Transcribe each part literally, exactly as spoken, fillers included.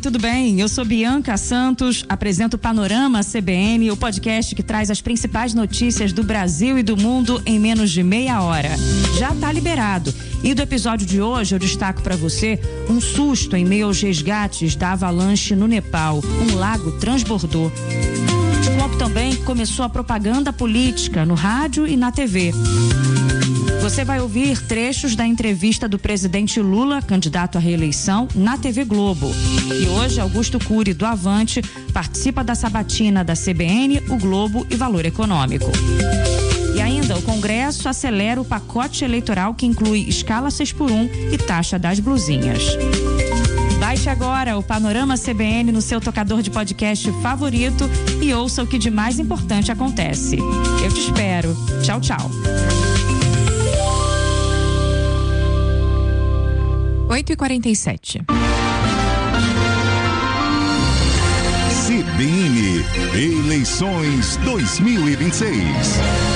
tudo bem? Eu sou Bianca Santos, apresento o Panorama C B N, o podcast que traz as principais notícias do Brasil e do mundo em menos de meia hora. Já tá liberado. E do episódio de hoje eu destaco para você um susto em meio aos resgates da avalanche no Nepal. Um lago transbordou. Conto também que começou a propaganda política no rádio e na T V. Você vai ouvir trechos da entrevista do presidente Lula, candidato à reeleição, na T V Globo. E hoje, Augusto Cury, do Avante, participa da sabatina da C B N, o Globo e Valor Econômico. E ainda, o Congresso acelera o pacote eleitoral que inclui escala seis por um e taxa das blusinhas. Baixe agora o Panorama C B N no seu tocador de podcast favorito e ouça o que de mais importante acontece. Eu te espero. Tchau, tchau. oito e quarenta e sete. C B N Eleições dois mil e vinte e seis.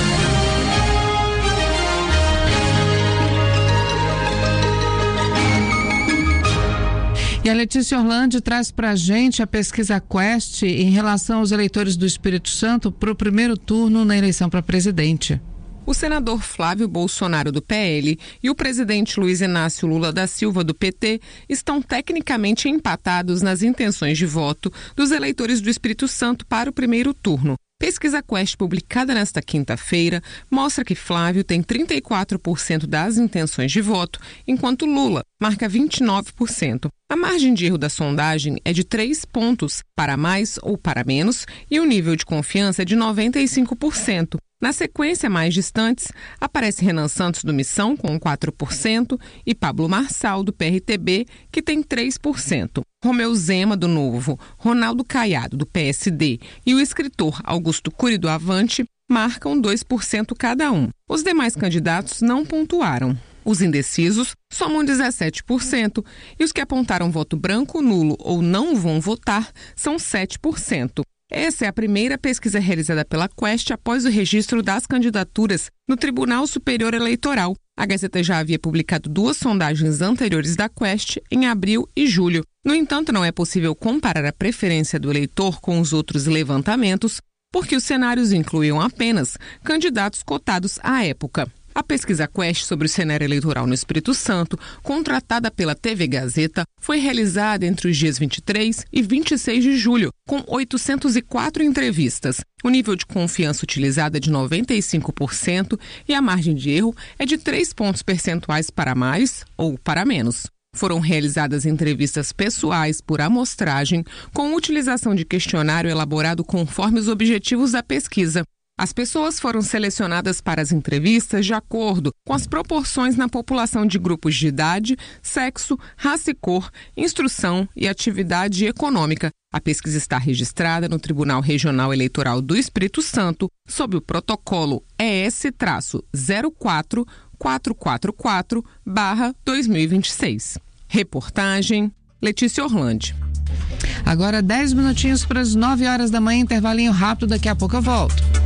E a Letícia Orlandi traz pra gente a pesquisa Quest em relação aos eleitores do Espírito Santo para o primeiro turno na eleição para presidente. O senador Flávio Bolsonaro, do P L, e o presidente Luiz Inácio Lula da Silva, do P T, estão tecnicamente empatados nas intenções de voto dos eleitores do Espírito Santo para o primeiro turno. Pesquisa Quest, publicada nesta quinta-feira, mostra que Flávio tem trinta e quatro por cento das intenções de voto, enquanto Lula marca vinte e nove por cento. A margem de erro da sondagem é de três pontos, para mais ou para menos, e o nível de confiança é de noventa e cinco por cento. Na sequência, mais distantes, aparece Renan Santos, do Missão, com quatro por cento, e Pablo Marçal, do P R T B, que tem três por cento. Romeu Zema, do Novo, Ronaldo Caiado, do P S D, e o escritor Augusto Cury, do Avante, marcam dois por cento cada um. Os demais candidatos não pontuaram. Os indecisos somam dezessete por cento e os que apontaram voto branco, nulo ou não vão votar são sete por cento. Essa é a primeira pesquisa realizada pela Quest após o registro das candidaturas no Tribunal Superior Eleitoral. A Gazeta já havia publicado duas sondagens anteriores da Quest em abril e julho. No entanto, não é possível comparar a preferência do eleitor com os outros levantamentos, porque os cenários incluíam apenas candidatos cotados à época. A pesquisa Quest sobre o cenário eleitoral no Espírito Santo, contratada pela T V Gazeta, foi realizada entre os dias vinte e três e vinte e seis de julho, com oitocentas e quatro entrevistas. O nível de confiança utilizado é de noventa e cinco por cento e a margem de erro é de três pontos percentuais para mais ou para menos. Foram realizadas entrevistas pessoais por amostragem, com utilização de questionário elaborado conforme os objetivos da pesquisa. As pessoas foram selecionadas para as entrevistas de acordo com as proporções na população de grupos de idade, sexo, raça e cor, instrução e atividade econômica. A pesquisa está registrada no Tribunal Regional Eleitoral do Espírito Santo sob o protocolo E S zero quatro quatro quatro quatro barra dois mil e vinte e seis. Reportagem Letícia Orlandi. Agora dez minutinhos para as nove horas da manhã, intervalinho rápido, daqui a pouco eu volto.